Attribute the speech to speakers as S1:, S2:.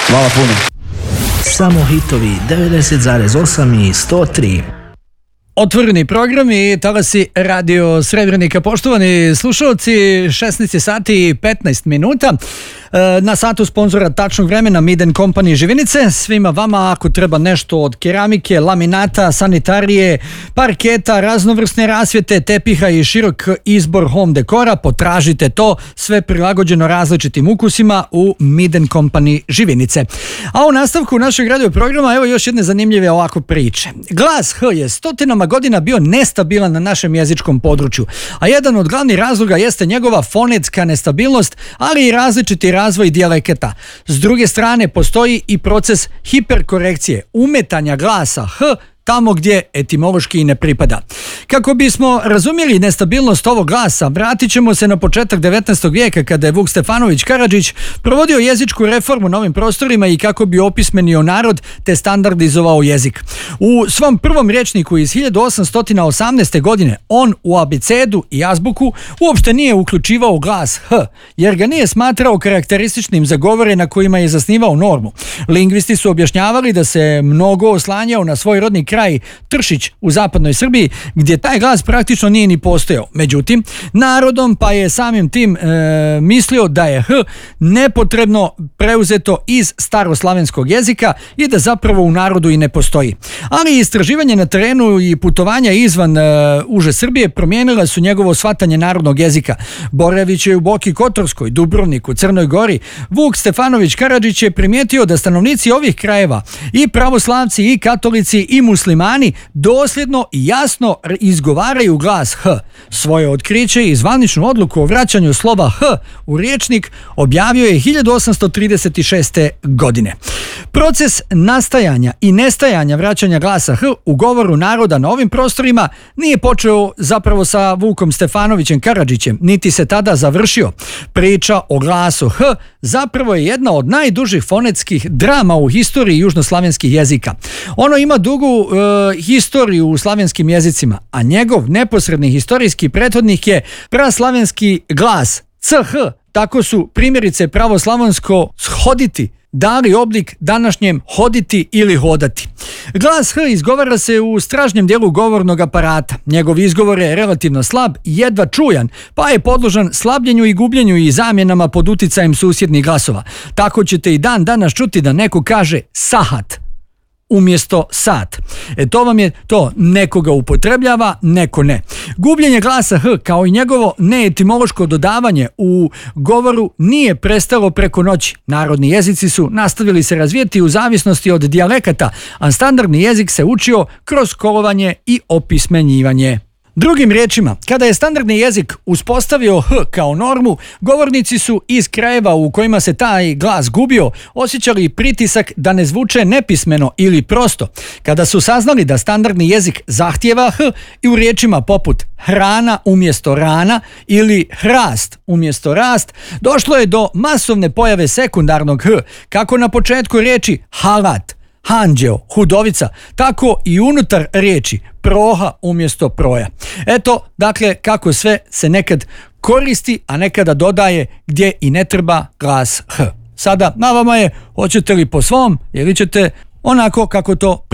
S1: Hvala puno.
S2: Samo hitovi 90,8 i 103.
S3: Otvoreni program i talasi Radio Srebrenika. Poštovani slušalci, 16 sati i 15 minuta. Na satu sponzora tačnog vremena Miden Company Živinice. Svima vama, ako treba nešto od keramike, laminata, sanitarije, parketa, raznovrsne rasvjete, tepiha i širok izbor home dekora, potražite to, sve prilagođeno različitim ukusima u Miden Company Živinice. A u nastavku našeg radio programa evo još jedne zanimljive ovako priče. Glas H je stotinama godina bio nestabilan na našem jezičkom području, a jedan od glavnih razloga jeste njegova fonetska nestabilnost, ali i različiti razvoj dijalekata. S druge strane, postoji i proces hiperkorekcije, umetanja glasa H tamo gdje etimološki ne pripada. Kako bismo razumjeli nestabilnost ovog glasa, vratit ćemo se na početak 19. vijeka kada je Vuk Stefanović Karadžić provodio jezičku reformu na ovim prostorima i kako bi opismenio narod te standardizovao jezik. U svom prvom rječniku iz 1818. godine on u abecedu i azbuku uopšte nije uključivao glas H, jer ga nije smatrao karakterističnim za govore na kojima je zasnivao normu. Lingvisti su objašnjavali da se mnogo oslanjao na svoj rodni kraj Tršić u zapadnoj Srbiji, gdje taj glas praktično nije ni postojao. Međutim, narodom pa je samim tim mislio da je H nepotrebno preuzeto iz staroslavenskog jezika i da zapravo u narodu i ne postoji. Ali istraživanje na terenu i putovanja izvan uže Srbije promijenila su njegovo shvatanje narodnog jezika. Boravić je u Boki Kotorskoj, Dubrovniku, Crnoj Gori. Vuk Stefanović Karadžić je primijetio da stanovnici ovih krajeva, i pravoslavci, i katolici, i muslimani, dosljedno i jasno izgovaraju glas H. Svoje otkriće i zvaničnu odluku o vraćanju slova H u rječnik objavio je 1836. godine. Proces nastajanja i nestajanja vraćanja glasa H u govoru naroda na ovim prostorima nije počeo zapravo sa Vukom Stefanovićem Karadžićem, niti se tada završio. Priča o glasu H zapravo je jedna od najdužih fonetskih drama u historiji južnoslavenskih jezika. Ono ima dugu historiju u slavenskim jezicima, a njegov neposredni historijski prethodnik je praslavenski glas CH. Tako su primjerice pravoslavonsko shoditi dali oblik današnjem hoditi ili hodati. Glas H izgovara se u stražnjem dijelu govornog aparata. Njegov izgovor je relativno slab i jedva čujan, pa je podložan slabljenju i gubljenju i zamjenama pod uticajem susjednih glasova. Tako ćete i dan danas čuti da neko kaže sahat umjesto sat. To vam je to, nekoga upotrebljava, neko ne. Gubljenje glasa H kao i njegovo neetimološko dodavanje u govoru nije prestalo preko noći. Narodni jezici su nastavili se razvijeti u zavisnosti od dijalekata, a standardni jezik se učio kroz školovanje i opismenjivanje. Drugim riječima, kada je standardni jezik uspostavio H kao normu, govornici su iz krajeva u kojima se taj glas gubio osjećali pritisak da ne zvuče nepismeno ili prosto. Kada su saznali da standardni jezik zahtijeva H i u riječima poput hrana umjesto rana ili hrast umjesto rast, došlo je do masovne pojave sekundarnog H, kako na početku riječi halat, hanđeo, hudovica, tako i unutar riječi proha umjesto proja. Eto, dakle, kako sve se nekad koristi, a nekada dodaje gdje i ne treba glas H. Sada na vama je, hoćete li po svom ili ćete onako kako to